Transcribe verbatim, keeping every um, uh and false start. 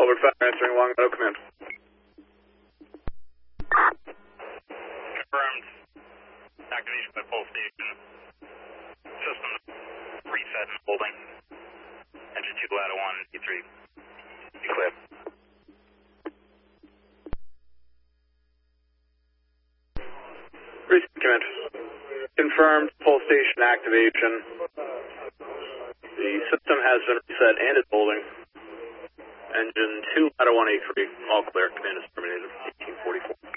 Public five answering Long Meadow Command. Confirmed. Activation by pole station. System reset and holding. Engine two ladder one, E three. You clear. Reset Command. Confirmed pole station activation. The system has been reset and is holding. Engine two ladder one, E three. All clear. Command is terminated. eighteen forty-four.